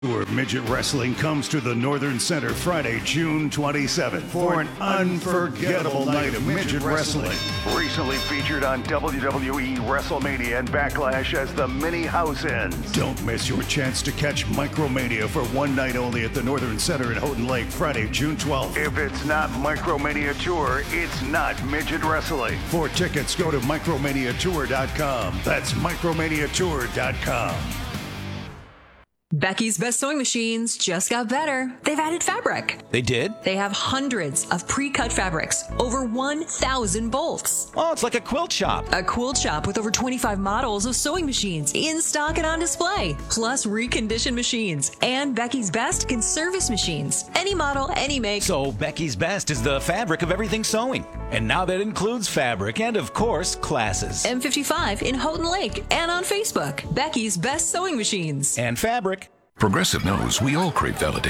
Where Midget Wrestling comes to the Northern Center Friday, June 27th for an unforgettable night of Midget Wrestling. Recently featured on WWE WrestleMania and Backlash as the Mini House Ends. Don't miss your chance to catch Micromania for one night only at the Northern Center in Houghton Lake, Friday, June 12th. If it's not Micromania Tour, it's not Midget Wrestling. For tickets, go to micromaniatour.com. That's micromaniatour.com. Becky's Best Sewing Machines just got better. They've added fabric. They did? They have hundreds of pre-cut fabrics, over 1,000 bolts. Oh, it's like a quilt shop. A quilt shop with over 25 models of sewing machines in stock and on display, plus reconditioned machines. And Becky's Best can service machines. Any model, any make. So Becky's Best is the fabric of everything sewing. And now that includes fabric and, of course, classes. M55 in Houghton Lake and on Facebook. Becky's Best Sewing Machines. And fabric. Progressive knows we all crave validation.